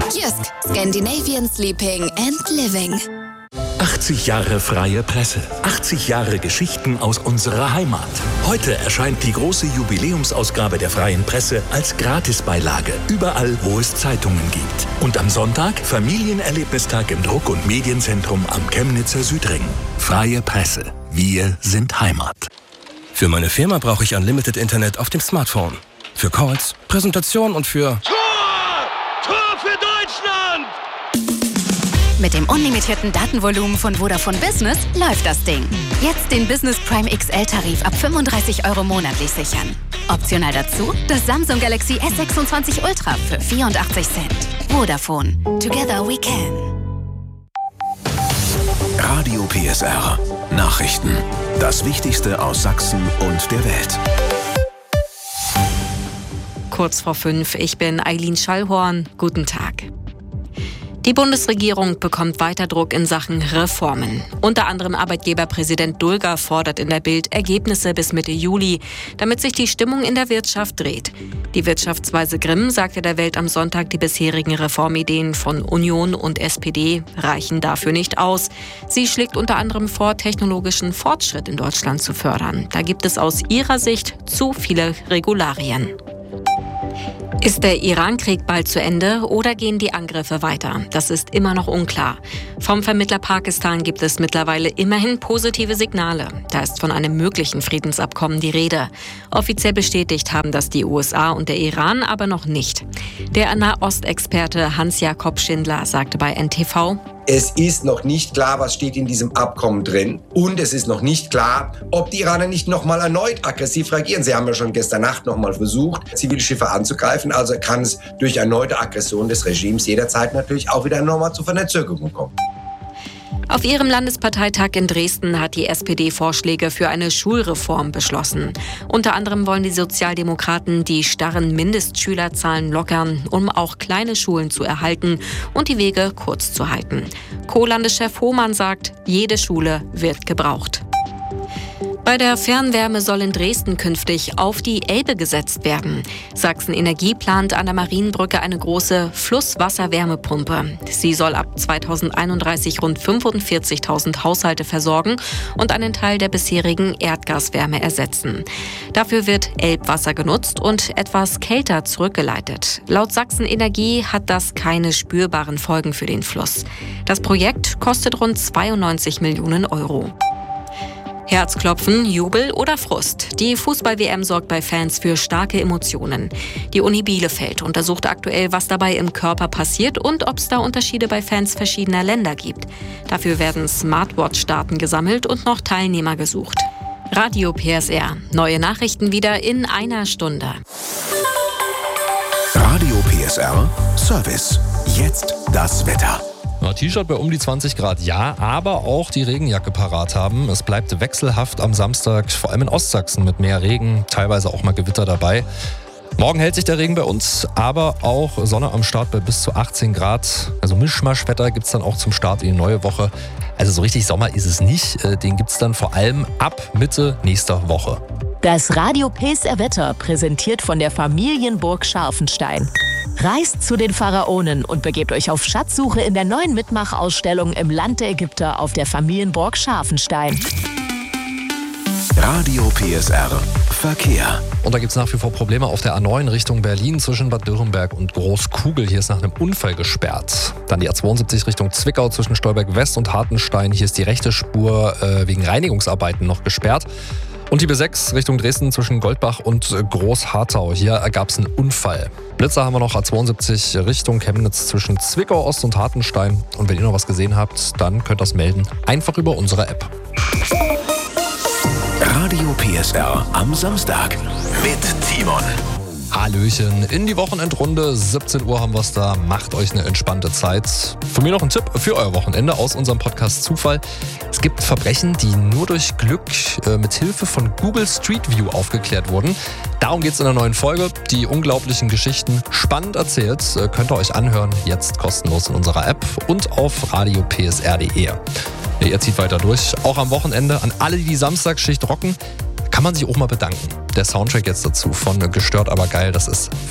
Jysk, Scandinavian Sleeping and Living. 80 Jahre freie Presse. 80 Jahre Geschichten aus unserer Heimat. Heute erscheint die große Jubiläumsausgabe der freien Presse als Gratisbeilage. Überall, wo es Zeitungen gibt. Und am Sonntag Familienerlebnistag im Druck- und Medienzentrum am Chemnitzer Südring. Freie Presse. Wir sind Heimat. Für meine Firma brauche ich Unlimited Internet auf dem Smartphone. Für Calls, Präsentation und für... Tor für Deutschland! Mit dem unlimitierten Datenvolumen von Vodafone Business läuft das Ding. Jetzt den Business Prime XL-Tarif ab 35 € monatlich sichern. Optional dazu das Samsung Galaxy S26 Ultra für 84 Cent. Vodafone. Together we can. Radio PSR. Nachrichten. Das Wichtigste aus Sachsen und der Welt. Kurz vor 5, ich bin Eileen Schallhorn. Guten Tag. Die Bundesregierung bekommt weiter Druck in Sachen Reformen. Unter anderem Arbeitgeberpräsident Dulger fordert in der Bild Ergebnisse bis Mitte Juli, damit sich die Stimmung in der Wirtschaft dreht. Die Wirtschaftsweise Grimm sagte der Welt am Sonntag, die bisherigen Reformideen von Union und SPD reichen dafür nicht aus. Sie schlägt unter anderem vor, technologischen Fortschritt in Deutschland zu fördern. Da gibt es aus ihrer Sicht zu viele Regularien. Ist der Iran-Krieg bald zu Ende oder gehen die Angriffe weiter? Das ist immer noch unklar. Vom Vermittler Pakistan gibt es mittlerweile immerhin positive Signale. Da ist von einem möglichen Friedensabkommen die Rede. Offiziell bestätigt haben das die USA und der Iran aber noch nicht. Der Nahostexperte Hans-Jakob Schindler sagte bei NTV: Es ist noch nicht klar, was steht in diesem Abkommen drin. Und es ist noch nicht klar, ob die Iraner nicht nochmal erneut aggressiv reagieren. Sie haben ja schon gestern Nacht nochmal versucht, Zivilschiffe anzugreifen. Also kann es durch erneute Aggression des Regimes jederzeit natürlich auch wieder nochmal zu Verzögerungen kommen. Auf ihrem Landesparteitag in Dresden hat die SPD Vorschläge für eine Schulreform beschlossen. Unter anderem wollen die Sozialdemokraten die starren Mindestschülerzahlen lockern, um auch kleine Schulen zu erhalten und die Wege kurz zu halten. Co-Landeschef Hohmann sagt, jede Schule wird gebraucht. Bei der Fernwärme soll in Dresden künftig auf die Elbe gesetzt werden. Sachsen Energie plant an der Marienbrücke eine große Flusswasserwärmepumpe. Sie soll ab 2031 rund 45.000 Haushalte versorgen und einen Teil der bisherigen Erdgaswärme ersetzen. Dafür wird Elbwasser genutzt und etwas kälter zurückgeleitet. Laut Sachsen Energie hat das keine spürbaren Folgen für den Fluss. Das Projekt kostet rund 92 Millionen €. Herzklopfen, Jubel oder Frust. Die Fußball-WM sorgt bei Fans für starke Emotionen. Die Uni Bielefeld untersucht aktuell, was dabei im Körper passiert und ob es da Unterschiede bei Fans verschiedener Länder gibt. Dafür werden Smartwatch-Daten gesammelt und noch Teilnehmer gesucht. Radio PSR. Neue Nachrichten wieder in einer Stunde. Radio PSR Service. Jetzt das Wetter. T-Shirt bei um die 20 Grad, ja, aber auch die Regenjacke parat haben. Es bleibt wechselhaft am Samstag, vor allem in Ostsachsen mit mehr Regen, teilweise auch mal Gewitter dabei. Morgen hält sich der Regen bei uns, aber auch Sonne am Start bei bis zu 18 Grad. Also Mischmaschwetter gibt es dann auch zum Start in die neue Woche. Also so richtig Sommer ist es nicht, den gibt es dann vor allem ab Mitte nächster Woche. Das Radio PSR Wetter präsentiert von der Familienburg Scharfenstein. Reist zu den Pharaonen und begebt euch auf Schatzsuche in der neuen Mitmachausstellung im Land der Ägypter auf der Familienburg Scharfenstein. Radio PSR Verkehr. Und da gibt es nach wie vor Probleme auf der A9 Richtung Berlin zwischen Bad Dürrenberg und Großkugel. Hier ist nach einem Unfall gesperrt. Dann die A72 Richtung Zwickau zwischen Stolberg West und Hartenstein. Hier ist die rechte Spur wegen Reinigungsarbeiten noch gesperrt. Und die B6 Richtung Dresden zwischen Goldbach und Großhartau. Hier ergab es einen Unfall. Blitzer haben wir noch A72 Richtung Chemnitz zwischen Zwickau Ost und Hartenstein. Und wenn ihr noch was gesehen habt, dann könnt ihr das melden. Einfach über unsere App. Radio PSR am Samstag mit Timon. Hallöchen, in die Wochenendrunde, 17 Uhr haben wir es da, macht euch eine entspannte Zeit. Von mir noch ein Tipp für euer Wochenende aus unserem Podcast Zufall. Es gibt Verbrechen, die nur durch Glück mit Hilfe von Google Street View aufgeklärt wurden. Darum geht es in der neuen Folge. Die unglaublichen Geschichten, spannend erzählt, könnt ihr euch anhören, jetzt kostenlos in unserer App und auf radiopsr.de. Ihr zieht weiter durch, auch am Wochenende. An alle, die die Samstagsschicht rocken, kann man sich auch mal bedanken. Der Soundtrack jetzt dazu von Gestört aber geil, das ist